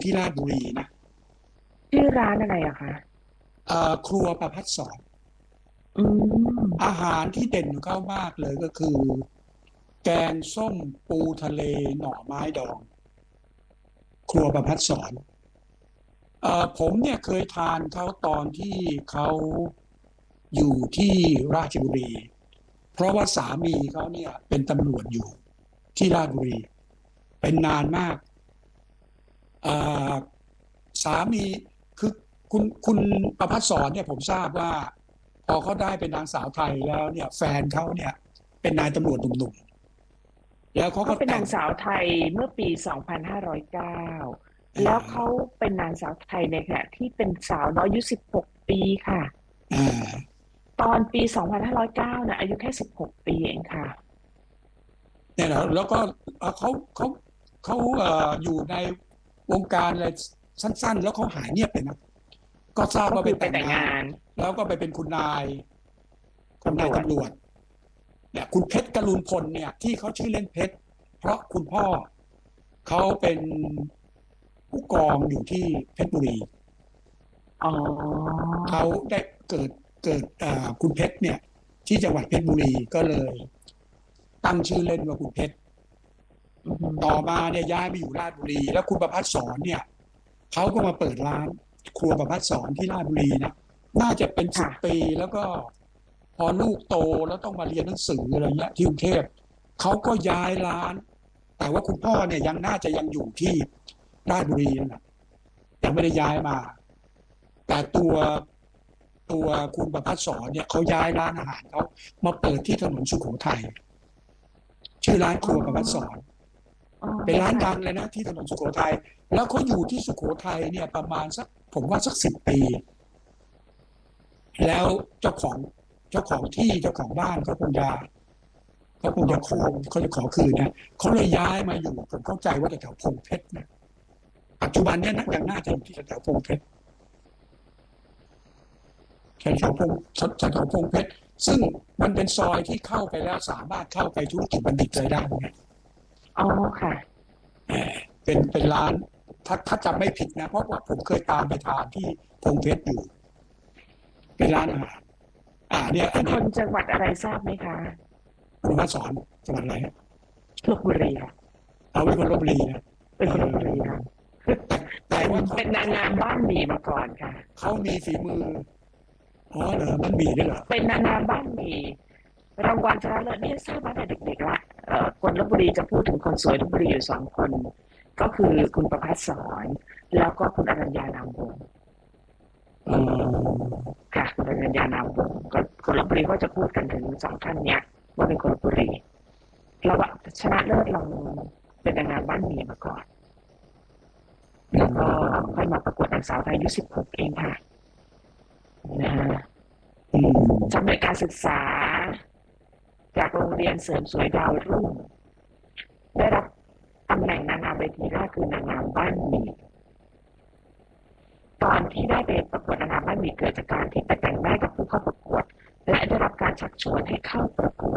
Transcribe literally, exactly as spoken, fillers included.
ที่ราชบุรีนะชื่อร้านอะไรอะคะเอ่อครัวประภัสสอนอืมอาหารที่เด่นของเขามากเลยก็คือแกงส้มปูทะเลหน่อไม้ดองครัวประภัสสอนเอ่อผมเนี่ยเคยทานเขาตอนที่เขาอยู่ที่ราชบุรีเพราะว่าสามีเขาเนี่ยเป็นตำรวจอยู่ที่ราชบุรีเป็นนานมาก เอ่อสามีคือคุณคุณประภัสสรเนี่ยผมทราบว่าพอเขาได้เป็นนางสาวไทยแล้วเนี่ยแฟนเขาเนี่ยเป็นนายตำรวจหนุ่มๆแล้วเขาเขาเป็นก็แต่งนางสาวไทยเมื่อปีสองพันห้าร้อยเก้าอ่แล้วเขาาเป็นนางสาวไทยในขณะที่เป็นสาวน้อยอายุสิบหกปีค่ะอ่าตอนปีสองพันห้าร้อยเก้านะอายุแค่สิบหกปีเองค่ะเนี่ยนะแล้วก็เอ่อเขาเขาเขาเอ่ออยู่ในวงการอะไรสั้นๆแล้วเขาหายเงียบไปนะก็ทราบว่าไปก็คือไปแต่งงานแต่งงานแล้วก็ไปเป็นคุณนายคุณตำรวจนายตำรวจเนี่ยคุณเพชรกรุณพลเนี่ยที่เขาชื่อเล่นเพชรเพราะคุณพ่อเขาเป็นผู้กองอยู่ที่เพชรบุรีอ๋อเขาได้เกิดเกิดอ่าคุณเพชรเนี่ยที่จังหวัดเพชรบุรีก็เลยตั้งชื่อเล่นว่าคุณเพชรอืต่อมามเนี่ยย้ายไปอยู่ราชบุรีแล้วคุณประภัสสอนเนี่ยเขาก็มาเปิดร้านครัวประภัสสอนที่ราชบุรีนะน่าจะเป็นสิบค่ะปีแล้วก็พอลูกโตแล้วต้องมาเรียนหนังสืออะไรเงี้ยที่กรุงเทพเขาก็ย้ายร้านแต่ว่าคุณพ่อเนี่ยยังน่าจะยังอยู่ที่ราชบุรีนะยังไม่ได้ย้ายมาแต่ตัวตัวคุณประภัสสอนเนี่ยเขาย้ายร้านอาหารเขามาเปิดที่ถนนสุโขทัยชื่อร้านคอ๋รัวประภัสสออนอ๋อเป็นร้านดังค่ะเลยนะที่ถนนสุโขทัยแล้วเขาอยู่ที่สุโขทัยเนี่ยประมาณสักผมว่าสักสิบปีแล้วเจ้าของเจ้าของที่เจ้าของบ้านเขาคงจะเขาคงจะขอขอคืนเขาจะขอคืนนะเขาเลยย้ายมาอยู่ผมเข้าใจว่าแถวพงเพชรนะปัจจุบันเนี่ยนะยังน่าจะอยู่ที่แถวพงเพชรแถวพงแถวพงเพชรซึ่งมันเป็นซอยที่เข้าไปแล้วสามารถเข้าไปธุรกิจบัณฑิตเลยได้เนี่ยอ๋อค่ะเป็นเป็นร้านถ้าถ้าจำไม่ผิดนะเพราะว่าผมเคยตามไปทานที่พงเพชรอยู่เป็นร้านอาหาร อ่าเนี่ยอัเป็นนเนี้ยคนจังหวัดอะไรทราบไหมคะคุณวัดสอนจังหวัดอะไรฮะลพบุรีค่ะเอาเป็นคนลบบุรีนะเอเป็นคนลพบุรีอค่ะแต่แต่เป็นว่าเขาเป็นนางงามบ้านหมี่มาก่อนค่ะเขามีฝีมืออ๋อเหรอมันมีด้วยเหรอเป็นนางงามบ้านหมี่รางวัลชนะเลิศนี่ทราบมาแต่เด็กๆละเอ่อคนลบบุรีจะพูดถึงคนสวยลบบุรีอยู่สองคนก็คือคุณประภัสสอนแล้วก็คุณอรัญญานามวงศ์อ๋อค่ะคุณอรัญญานามวงศ์ก็คนลบบุรีก็จะพูดกันถึงสองท่านเนี้ยว่าเป็นคนลบบุรีเราอะชนะเลิศเราเป็นนางงามบ้านหมี่มาก่อนอืแล้วก็มค่อยมาประกวดนางสาวไทยอายุสิบหกเองค่ะนะฮะอืสำมเร็จการศึกษาจากโรงเรียนเสริมสวยดาวรุ่ง ได้รับตำแหน่งนางงามเวทีแรกคือนางงามบ้านหมี่ตอนที่ได้ไปประกวดนางงามบ้านหมี่เกิดจากการที่ไปแต่งหน้ากับผู้เข้าประกวดและได้รับการชักชวนให้เข้าประกว